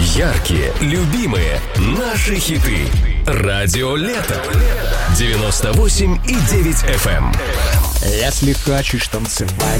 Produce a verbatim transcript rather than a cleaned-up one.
Яркие, любимые, наши хиты. Радио Лето. девяносто восемь и девять эф эм. Если хочешь танцевать